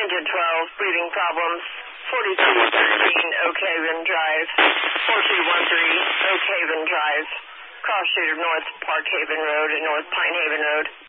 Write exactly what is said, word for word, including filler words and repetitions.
to twelve, breathing problems. forty-two thirteen, Oak Haven Drive. four two one three, Oak Haven Drive. Cross street of North Park Haven Road and North Pine Haven Road.